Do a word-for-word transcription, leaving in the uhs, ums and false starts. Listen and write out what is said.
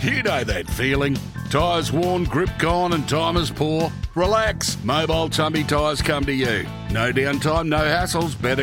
You know that feeling. Tyres worn, grip gone and time is poor? Relax. Mobile Tumby Tyres come to you. No downtime, no hassles, better